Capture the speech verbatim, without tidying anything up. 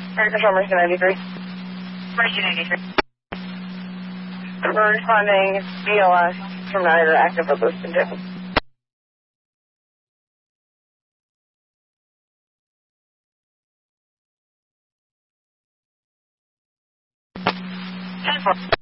Air Control Mercy ninety-three. Mercy ninety-three. We're responding B L S from either active or boosted tip. ten four.